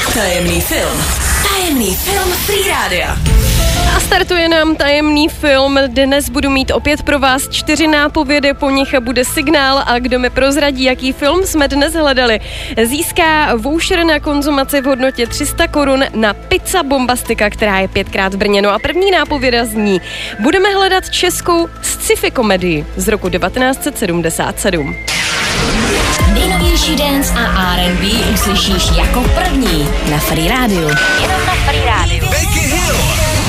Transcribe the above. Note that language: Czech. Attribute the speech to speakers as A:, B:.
A: Tajemný film. Tajemný film Free Rádia.
B: A startuje nám tajemný film. Dnes budu mít opět pro vás 4 nápovědy, po nich bude signál a kdo mi prozradí, jaký film jsme dnes hledali, získá voucher na konzumaci v hodnotě 300 korun na Pizza Bombastika, která je 5krát v Brně. No a první nápověda zní: budeme hledat českou sci-fi komedii z roku 1977.
A: Nejnovější dance a R&B uslyšíš jako první na Free Rádiu.